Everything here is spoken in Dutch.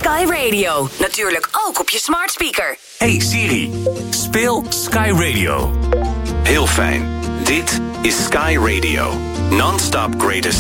Sky Radio. Natuurlijk ook op je smart speaker. Hey Siri, speel Sky Radio. Heel fijn. Dit is Sky Radio. Non-stop greatest